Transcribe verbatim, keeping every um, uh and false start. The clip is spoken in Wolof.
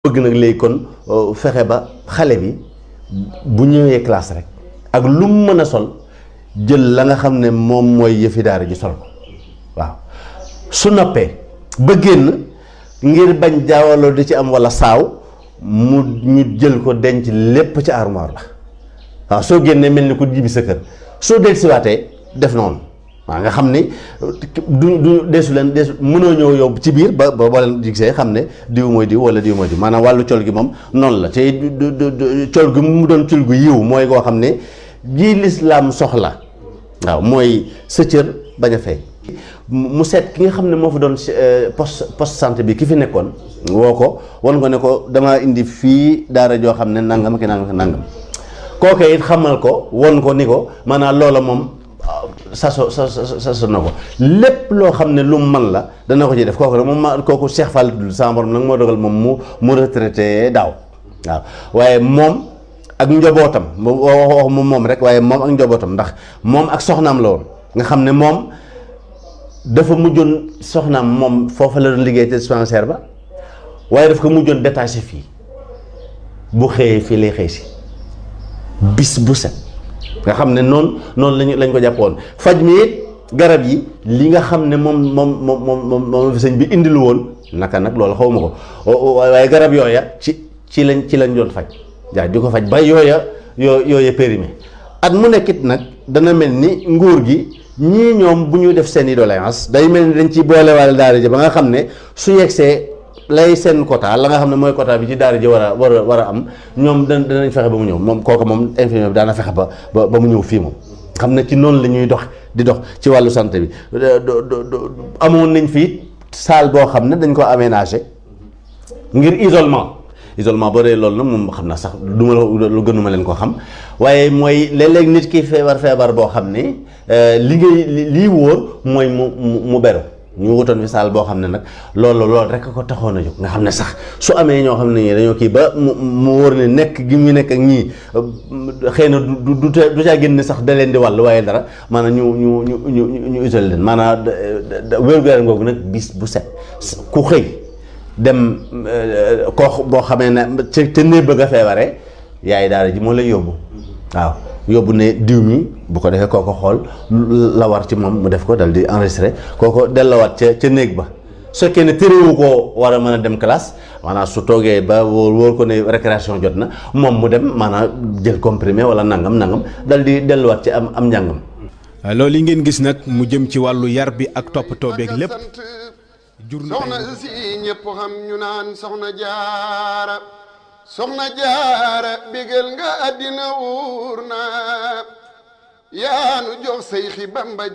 bëgg nag léegi kon fexe ba xale bi bu ñëwee classe rek ak lu mu mën a sol jël la nga xam ne moom mooy yëfi daara ji sol ko waaw su noppee ba génn ngir bañ jaawaloo di ci am walla saaw mu ñu jël ko denc lépp ci armoire la waaw soo génnee mel ni ko jibi sa kër soo dellusiwaatee def noonu waaw nga xam ni du du deesu leen deesu mënoo ñëw yow ci biir ba ba boo leen gisee xam ne diw mooy diw wala diw mooy diw maanaam wàllu col gi moom noonu la te col gi mu doon col gu yiw mooy koo xam ne ji lislaam soxla waaw mooy sa cër bañ a fay mu seet ki nga xam ne moo fa doon poste poste santé bi ki fi nekkoon woo ko wan ko ne ko damaa indi fii daara joo xam ne nangam ki nangam ki nangam kooke it xamal ko won ko ni ko maanaam loola moom saso sa saso na ko lépp loo xam ne lu mu man la dana ko ci def kooku nag moom ma kooku Cheikh Fall dul sama borom nag moo dogal moom mu mu retraité daaw waaw waaye moom ak njobootam wax mu moom rek waaye moom ak njobootam ndax moom ak soxnaam la woon nga xam ne moom dafa mujjoon soxnaam moom foofa la doon liggéey te dispensaire ba waaye daf ko mujjoon détaché fii bu xëyee fii lay xëy si bis bu set nga xam ne noonu noonu lañu lañ ko jàppoon faj mi it garab yi li nga xam ne moom moom moom moom moom fi sëñ bi indilu woon naka nag loolu xaw ma ko waaye garab yooya ci ci lañ ci lañ doon faj waaw di ko faj ba yooya yoo yooya périmé at mu nekkit nag dana mel ni nguur gi ñii ñoom bu ñu def seen i doléance day mel ni dañ ci boolewaale daara ji ba nga xam ne su yegsee lay seen quota la nga xam ne mooy quota bi ci daara ji war a war a war a am ñoom da danañ fexe ba mu ñëw moom kooku moom infirmier bi daana fexe ba ba ba mu ñëw fii moom xam ne ci noonu la ñuy dox di dox ci wàllu santé bi amoon nañ fii salle boo xam ne dañ ko aménagé ngir isolement isolement boo dee loolu nag moom xam naa sax du ma la lu gënuma leen ko xam waaye mooy léeg-léeg nit ki feebar feebar boo xam ne li ngay lii wóor mooy mu mu beru ñu wutoon fi saal boo xam ne nag loolu loolu rek ko taxoon a jóg nga xam ne sax su amee ñoo xam ne ñii dañoo kii ba mu mu wóor ne nekk gi mu nekk ak ñii xëy na du du du caa génn sax da leen di wàll waaye dara maanaam ñu ñu ñu ñu ñu isolé leen maanaam wér-gu-yaram googu nag bis bu set ku xëy dem koo boo xamee ne ca ca néeg bëgg a feebaree yaay daara ji moo lay yóbbu waaw yóbbu ne diw mi bu ko defee kooko xool la war ci moom mu def ko dal di enregistré kooko dellowaat ca ca néeg ba su fekkee ne téréwu koo war a mën a dem classe maanaam su toogee ba wóor wóor ko ne récréation jot na moom mu dem maanaam jël comprimé wala nangam nangam dal di delluwaat ci am am njàngam. loolu yi ngeen gis nag mu jëm ci wàllu yar bi ak toppatoo beeg lépp. jur na soxna si ñëpp xam ñu naan soxna jaara soxna jaara bégal nga àddina wuur na yaanu jox say xi Bamba